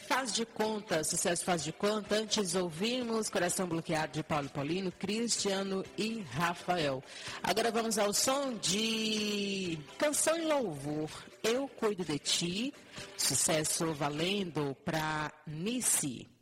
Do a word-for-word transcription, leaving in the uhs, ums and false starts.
Faz de Conta, sucesso Faz de Conta. Antes ouvimos Coração Bloqueado de Paulo Paulino, Cristiano e Rafael. Agora vamos ao som de Canção em Louvor, Eu Cuido de Ti, sucesso valendo para Nice.